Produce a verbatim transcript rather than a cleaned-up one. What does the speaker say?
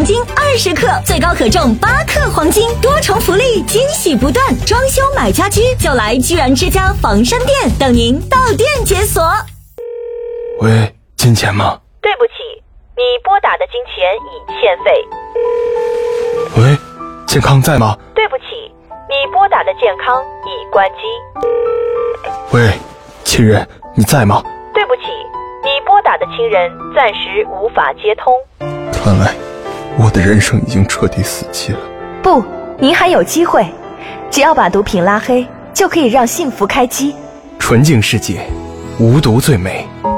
黄金二十克，最高可中八克黄金，多重福利，惊喜不断。装修买家居就来居然之家房山店，等您到店解锁。 喂，金钱吗？ 对不起，你拨打的金钱已欠费。 喂，健康在吗？ 对不起，你拨打的健康已关机。 喂，亲人，你在吗？ 对不起，你拨打的亲人暂时无法接通。 看来我的人生已经彻底死寂了。 不，您还有机会，只要把毒品拉黑，就可以让幸福开机。 纯净世界，无毒最美。